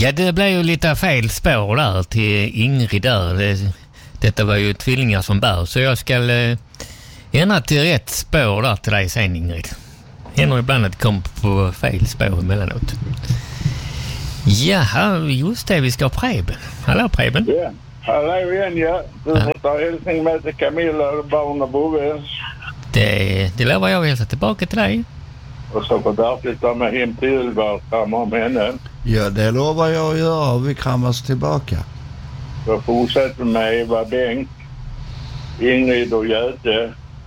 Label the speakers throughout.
Speaker 1: Ja, det blev ju lite fel spår där till Ingrid där. Detta var ju tvillingar som bär, så jag ska ändra till rätt spår där till dig sen, Ingrid. Händer ibland att det kommer på fel spår emellanåt. Ja, just det, vi ska ha Preben. Hallå Preben.
Speaker 2: Ja, hallå igen, ja. Du tar hälsning med till Camilla, barn och Bove.
Speaker 1: Det lovar jag att hälsa tillbaka till dig.
Speaker 2: Och så får Bertil ta med hem till Ylva och kramma om henne.
Speaker 3: Ja, det lovar jag att göra och vi kramas tillbaka.
Speaker 2: Så fortsätter med Eva Bengt, Ingrid och Göte,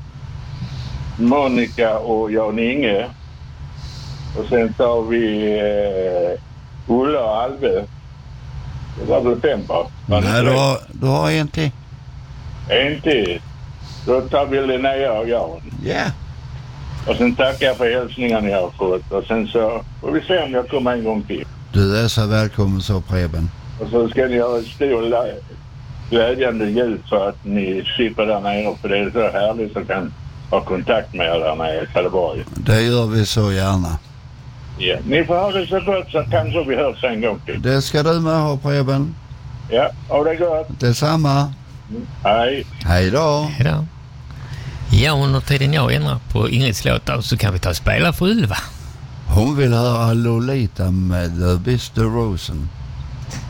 Speaker 2: Monica och Jan-Inge. Och sen tar vi Ulla och Alve. Det var väl 5 bara.
Speaker 3: Nej, du har en till.
Speaker 2: En till. Då tar vi Linnea och Jan.
Speaker 3: Ja. Yeah.
Speaker 2: Och sen tackar jag för hälsningarna jag har fått. Och sen så får vi se om jag kommer en gång till.
Speaker 3: Du är så välkommen så, Preben.
Speaker 2: Och så ska ni göra ett stor glädjande jul för att ni sitter där nere. För det är så härligt att kan ha kontakt med er där nere i Trelleborg.
Speaker 3: Det gör vi så gärna.
Speaker 2: Ja, ni får ha det så gott så kanske vi hörs en gång till.
Speaker 3: Det ska du med ha, Preben.
Speaker 2: Ja, och det är gott.
Speaker 3: Detsamma.
Speaker 2: Hej.
Speaker 3: Hej då.
Speaker 1: Hej då. Ja, under tiden jag ändrar på Ingrids låtar så kan vi ta och spela för Ylva.
Speaker 3: Hon vill höra Lolita med The Mr. Rosen.